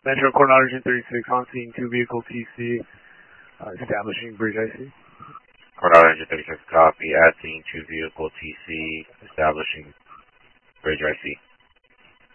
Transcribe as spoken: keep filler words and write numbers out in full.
Metro Coronado Engine thirty-six, on scene, two vehicle T C, uh, establishing bridge I C. Coronado Engine thirty-six, copy, at scene, two vehicle T C, establishing bridge I C.